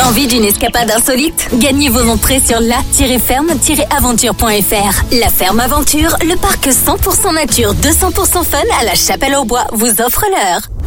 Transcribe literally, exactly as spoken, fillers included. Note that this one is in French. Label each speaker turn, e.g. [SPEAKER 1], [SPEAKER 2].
[SPEAKER 1] Envie d'une escapade insolite? Gagnez vos entrées sur la tiret ferme tiret aventure point f r. La Ferme Aventure, le parc cent pour cent nature, deux cents pour cent fun à la Chapelle-aux-Bois vous offre l'heure.